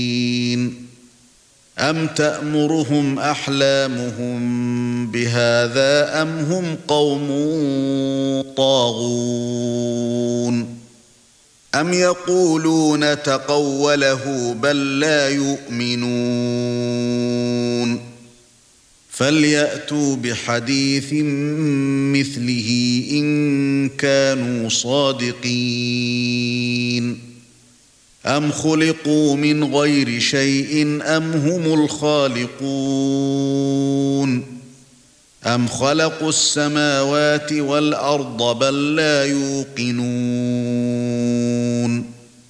أَمْ تَأْمُرُهُمْ أَحْلَامُهُم بِهَذَا أَمْ هُمْ قَوْمٌ طَاغُونَ أَمْ يَقُولُونَ تَقَوَّلَهُ بَل لَّا يُؤْمِنُونَ فَلْيَأْتُوا بِحَدِيثٍ مِثْلِهِ إِن كَانُوا صَادِقِينَ أَمْ خُلِقُوا مِنْ غَيْرِ شَيْءٍ أَمْ هُمُ الْخَالِقُونَ أَمْ خَلَقُوا السَّمَاوَاتِ وَالْأَرْضَ بَل لَّا يُوقِنُونَ